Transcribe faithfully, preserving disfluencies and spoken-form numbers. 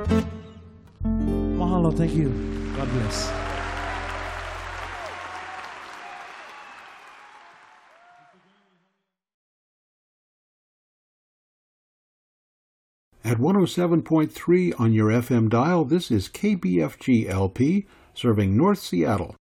Mahalo, thank you. God bless. At one oh seven point three on your F M dial, this is K B F G L P, serving North Seattle.